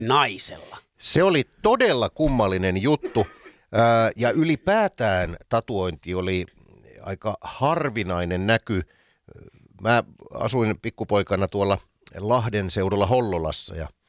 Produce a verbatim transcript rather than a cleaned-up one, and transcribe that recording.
naisella. Se oli todella kummallinen juttu ää, ja ylipäätään tatuointi oli aika harvinainen näky. Mä asuin pikkupoikana tuolla Lahden seudulla Hollolassa ja